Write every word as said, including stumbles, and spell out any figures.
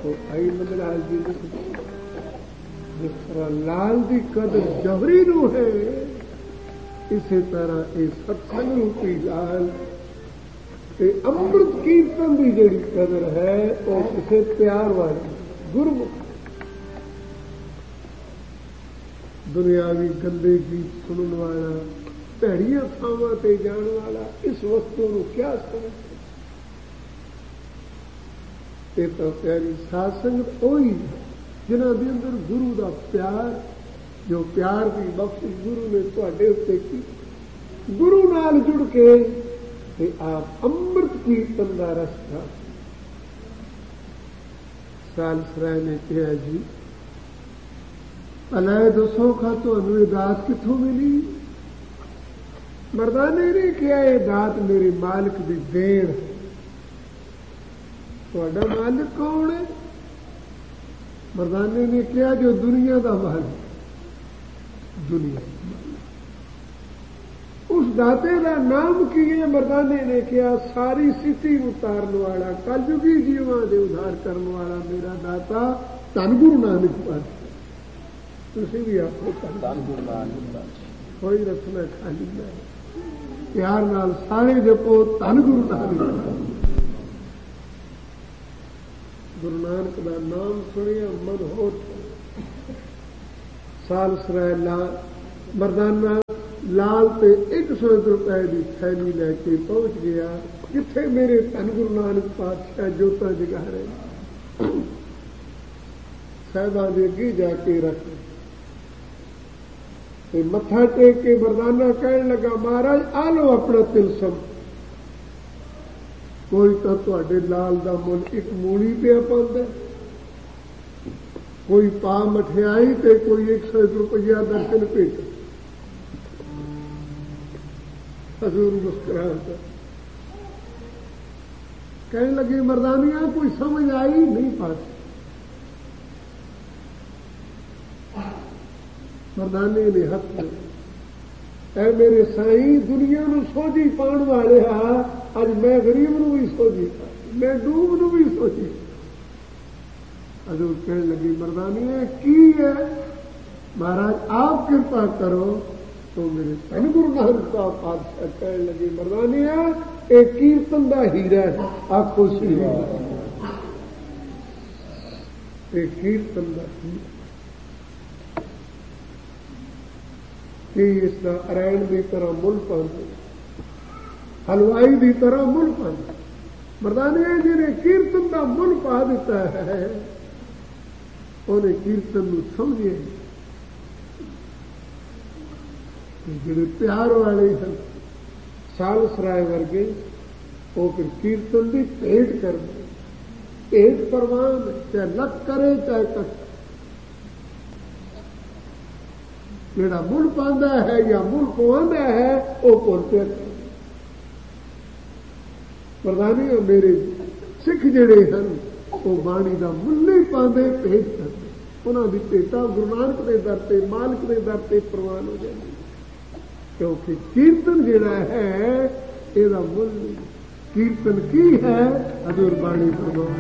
تو آئی مدراج جی جس طرح لال کی قدر جوہری نو ہے اسی طرح یہ ستسنگ روپی لال امرت کیرتن کی جڑی قدر ہے وہ کسی پیار والی گرمکھ دنیاوی گندے گیت سنن والا پیڑیاں تھاواں تے جان والا اس وقتوں کو کیا سمجھتے یہ تو پیاری سات سنگت وہی جنہوں کے اندر گرو دا پیار جو پیار کی بخشش گرو نے تھوڑے اتنے کی گرو نال جڑ کے تے آپ امرت کیرتن کا رستہ سالسرائے نے کہا جی اللہ دسو کھا تمہیں دات کتوں ملی مردانے نے کیا یہ دات میرے مالک کی دین ہے تھوڑا مالک کون ہے مردانے نے کیا جو دنیا کا مالک دنیا اس داتے کا نام کی ہے مردانے نے کیا ساری ستی اتارن والا کلجگی جیواں دے ادھار کرن والا میرا داتا دھن گرو نانک پاس تھی بھی آپ کوئی رسنا خالی نہ پیار نال سارے جپو دھن گرو نانک گرو نانک کا نام سنیا من ہو سال سرائے لال مردانہ لال تے ایک سو روپئے کی تھیلی لے کے پہنچ گیا جتھے میرے دھن گرو نانک پادشاہ جوتا جگا رہے صاحبان دے اگے جا کے رکھ متھا ٹیک کے مردانہ کہنے لگا مہاراج آ لو اپنا تلسم کوئی تو تے لال دا مل ایک مولی پیا پاؤں کوئی پا مٹھیائی تے کوئی ایک سو روپیہ درشن پیٹ حضور مسکرا کہنے لگے مردانیاں کوئی سمجھ آئی نہیں پاتی مردانے نے ہاتھ اے میرے سائیں دنیا نو سوجی پاؤن والے ہاں اج میں غریب نو بھی سوجی میں ڈوب نو بھی سوجی حضور کہنے لگی مردانی کی ہے مہاراج آپ کرپا کرو تو میرے دھن گرو نانک کا پادشاہ کہنے لگی مردانی ایک کیرتن دا ہیرا ہے آپ کو سی ایک کیرتن دا ہیرا کہ اس کا ارائن کی طرح مل پاندے ہلوائی کی طرح مل پاندے مردانے جنہیں کیرتن کا مل پا دیتا ہے انہیں کیرتن سمجھے جڑے پیار والے ہیں سال سرائے ورگے وہ پھر کیرتن کی پیٹ کر دے پیٹ پروان چاہے لک کرے چاہے کٹ جڑا مل پاندہ ہے یا مل پواندہ ہے وہ پہنچے پردھانی میرے سکھ جڑے ہیں وہ بانی کا مل نہیں پاندے پیٹ کرتے انہوں کی پیٹا گرو نانک کے در سے مالک کے در سے پروان ہو جائے کیونکہ کیرتن جڑا ہے یہ مل کیرتن کی ہے حضور بانی فرماؤ